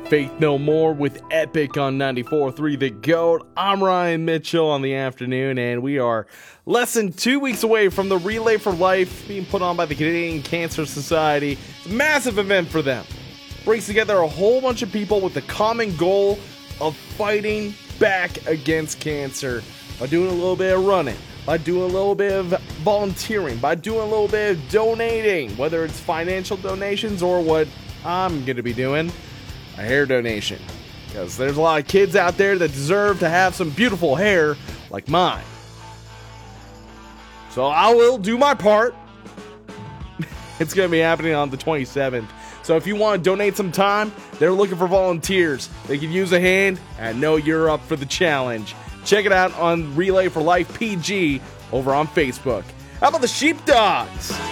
Faith No More with Epic on 94.3 The GOAT. I'm Ryan Mitchell on the afternoon, and we are less than 2 weeks away from the Relay for Life being put on by the Canadian Cancer Society. It's a massive event for them. Brings together a whole bunch of people with the common goal of fighting back against cancer by doing a little bit of running, by doing a little bit of volunteering, by doing a little bit of donating, whether it's financial donations or what I'm going to be doing, a hair donation. Because there's a lot of kids out there that deserve to have some beautiful hair like mine. So I will do my part. It's going to be happening on the 27th. So if you want to donate some time, they're looking for volunteers. They can use a hand, and I know you're up for the challenge. Check it out on Relay for Life PG over on Facebook. How about the Sheepdogs?